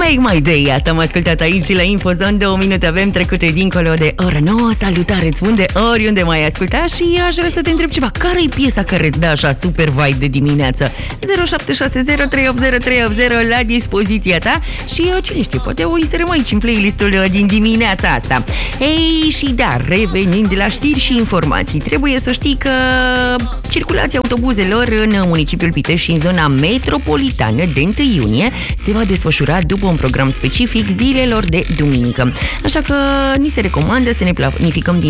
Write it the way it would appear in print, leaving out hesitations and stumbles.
Make My Day. Asta am ascultat aici la Infozone. 2 minute avem trecute dincolo de ora 9. Salutare, îți spun de oriunde mai asculta și aș vrea să te întreb ceva. Care-i piesa care îți dă așa super vibe de dimineață? 0760380380 la dispoziția ta și cine știe, poate o inserăm aici în playlistul din dimineața asta. Ei, și da, revenind la știri și informații, trebuie să știi că circulația autobuzelor în municipiul Pitești și în zona metropolitană de 1 iunie se va desfășura după un program specific zilelor de duminică. Așa că ni se recomandă să ne planificăm din